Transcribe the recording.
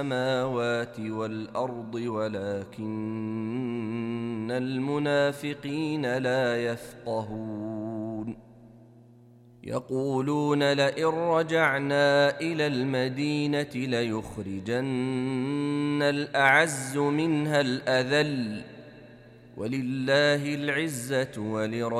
السماوات والأرض ولكن المنافقين لا يفقهون يقولون لئن رجعنا إلى المدينة ليخرجن الأعز منها الأذل ولله العزة ولرسوله